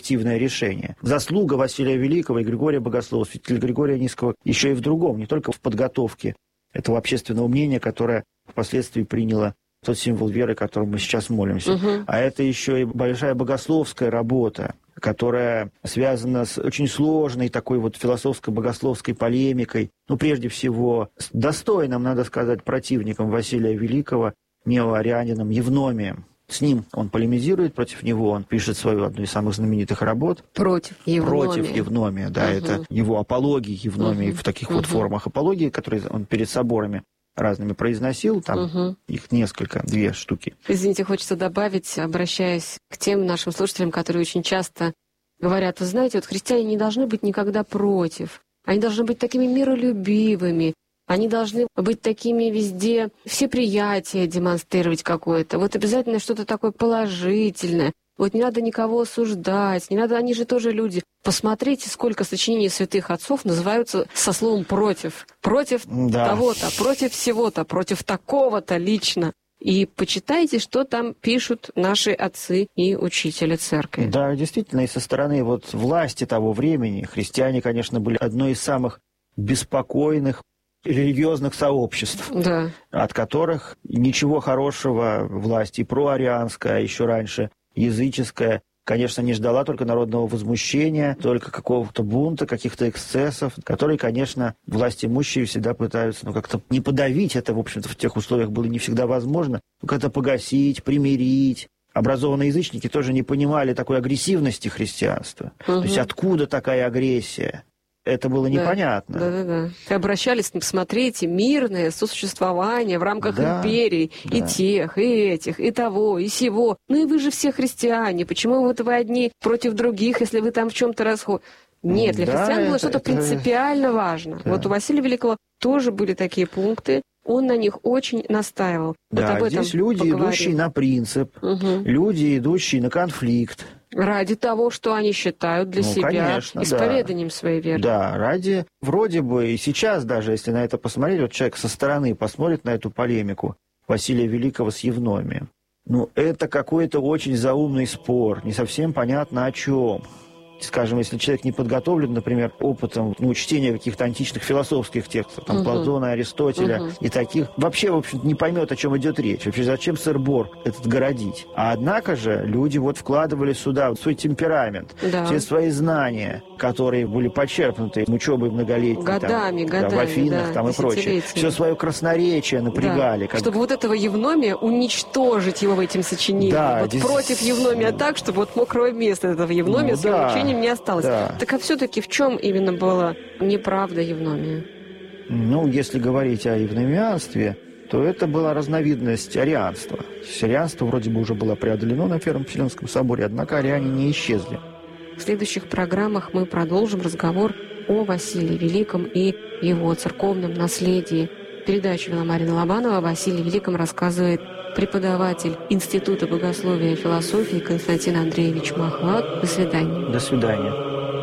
эффективное решение. Заслуга Василия Великого и Григория Богослова, святителя Григория Низкого, еще и в другом, не только в подготовке этого общественного мнения, которое впоследствии приняло тот символ веры, которому мы сейчас молимся. А это еще и большая богословская работа, которая связана с очень сложной такой вот философско-богословской полемикой. Ну, прежде всего, с достойным, надо сказать, противником Василия Великого, неоарианином Евномием. С ним он полемизирует, против него он пишет свою одну из самых знаменитых работ. Против Евномия. Против Евномия, да, это его апологии Евномии в таких вот формах апологии, которые он перед соборами разными произносил, там их несколько, 2 штуки. Извините, хочется добавить, обращаясь к тем нашим слушателям, которые очень часто говорят: вы знаете, вот христиане не должны быть никогда против, они должны быть такими миролюбивыми, они должны быть такими везде, всеприятие демонстрировать какое-то, вот обязательно что-то такое положительное. Вот не надо никого осуждать, не надо, они же тоже люди. Посмотрите, сколько сочинений святых отцов называются со словом «против». Против того-то, против всего-то, против такого-то лично. И почитайте, что там пишут наши отцы и учители церкви. Да, действительно, и со стороны вот власти того времени христиане, конечно, были одной из самых беспокойных религиозных сообществ, от которых ничего хорошего власть и проарианская, а еще раньше языческая, конечно, не ждала только народного возмущения, только какого-то бунта, каких-то эксцессов, которые, конечно, властимущие всегда пытаются как-то не подавить это, в общем-то, в тех условиях было не всегда возможно, как-то погасить, примирить. Образованные язычники тоже не понимали такой агрессивности христианства. То есть откуда такая агрессия? Это было непонятно. Да. Обращались, смотрите, мирное сосуществование в рамках империи, и тех, и этих, и того, и сего. Ну и вы же все христиане, почему вот вы одни против других, если вы там в чем-то расходитесь? Нет, для христиан было что-то принципиально важно. Вот у Василия Великого тоже были такие пункты, он на них очень настаивал. Да, вот об этом здесь люди, идущие на принцип, люди, идущие на конфликт. Ради того, что они считают для себя конечно, исповеданием своей веры. Да, ради, вроде бы, и сейчас даже, если на это посмотреть, вот человек со стороны посмотрит на эту полемику Василия Великого с Евномием. Это какой-то очень заумный спор, не совсем понятно о чем. Скажем, если человек не подготовлен, например, опытом чтения каких-то античных философских текстов, Платона, Аристотеля и таких, вообще, в общем-то, не поймет, о чем идет речь. Вообще, зачем сыр-бор этот городить? А однако же люди вкладывали сюда свой темперамент, все свои знания, которые были почерпнуты учебой многолетней, годами, в Афинах и прочее. Все свое красноречие напрягали. Чтобы вот этого Евномия уничтожить его в этим сочинениям. Против Евномия так, чтобы мокрое место этого Евномия с его учением не осталось. Так а все-таки в чем именно была неправда Евномия? Если говорить о евномианстве, то это была разновидность арианства. Арианство вроде бы уже было преодолено на Первом Вселенском соборе, однако ариане не исчезли. В следующих программах мы продолжим разговор о Василии Великом и его церковном наследии. Передачу вела Марина Лобанова. О Василии Великом рассказывает преподаватель Института богословия и философии Константин Андреевич Махлад. До свидания. До свидания.